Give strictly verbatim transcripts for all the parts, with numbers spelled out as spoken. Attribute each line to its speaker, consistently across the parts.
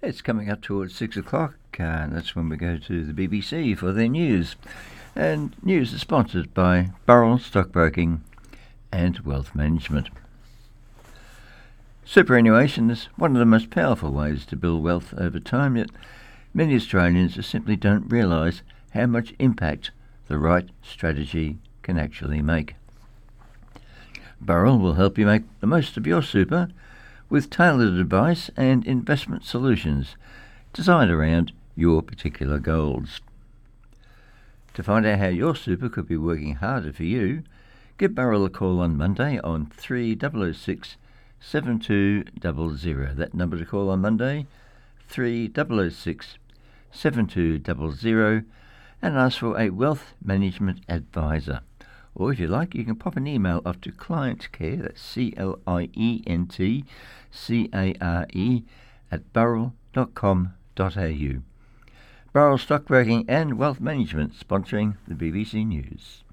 Speaker 1: It's coming up towards six o'clock, uh, and that's when we go to the B B C for their news. And news is sponsored by Burrell Stockbroking and Wealth Management. Superannuation is one of the most powerful ways to build wealth over time, yet many Australians just simply don't realise how much impact the right strategy can actually make. Burrell will help you make the most of your super with tailored advice and investment solutions designed around your particular goals. To find out how your super could be working harder for you, give Burrell a call on Monday on three oh oh six, seven two zero zero. That number to call on Monday, three oh oh six, seven two zero zero, and ask for a wealth management advisor. Or if you like, you can pop an email up to client care, that's C L I E N T C A R E, at burrell dot com dot a u. Burrell Stockbroking and Wealth Management sponsoring the B B C News.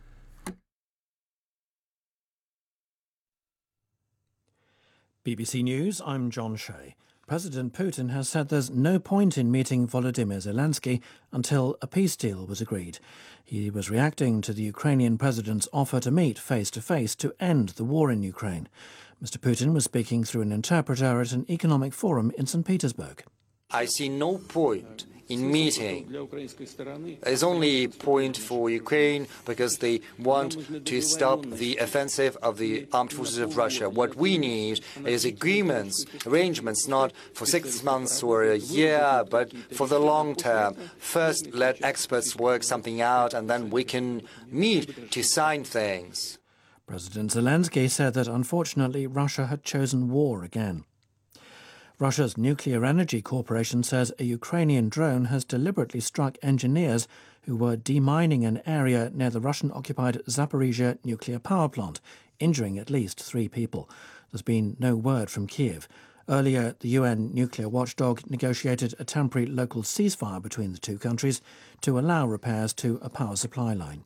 Speaker 2: B B C News, I'm John Shea. President Putin has said there's no point in meeting Volodymyr Zelensky until a peace deal was agreed. He was reacting to the Ukrainian president's offer to meet face-to-face to end the war in Ukraine. Mister Putin was speaking through an interpreter at an economic forum in Saint Petersburg.
Speaker 3: I see no point in meeting. There's only a point for Ukraine because they want to stop the offensive of the armed forces of Russia. What we need is agreements, arrangements, not for six months or a year, but for the long term. First, let experts work something out, and then we can meet to sign things.
Speaker 2: President Zelensky said that unfortunately Russia had chosen war again. Russia's Nuclear Energy Corporation says a Ukrainian drone has deliberately struck engineers who were demining an area near the Russian-occupied Zaporizhzhia nuclear power plant, injuring at least three people. There's been no word from Kiev. Earlier, the U N nuclear watchdog negotiated a temporary local ceasefire between the two countries to allow repairs to a power supply line.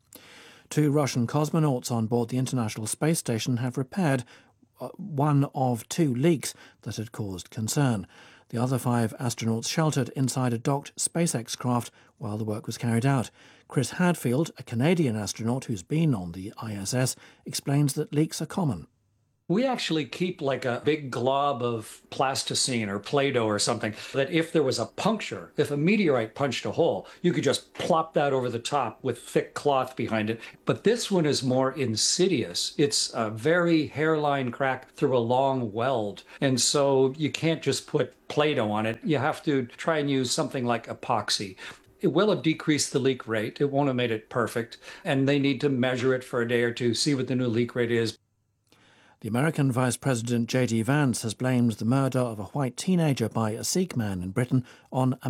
Speaker 2: Two Russian cosmonauts on board the International Space Station have repaired one of two leaks that had caused concern. The other five astronauts sheltered inside a docked SpaceX craft while the work was carried out. Chris Hadfield, a Canadian astronaut who's been on the I S S, explains that leaks are common.
Speaker 4: We actually keep like a big glob of plasticine or Play-Doh or something that if there was a puncture, if a meteorite punched a hole, you could just plop that over the top with thick cloth behind it. But this one is more insidious. It's a very hairline crack through a long weld. And so you can't just put Play-Doh on it. You have to try and use something like epoxy. It will have decreased the leak rate. It won't have made it perfect. And they need to measure it for a day or two, see what the new leak rate is.
Speaker 2: The American Vice President J D Vance has blamed the murder of a white teenager by a Sikh man in Britain on a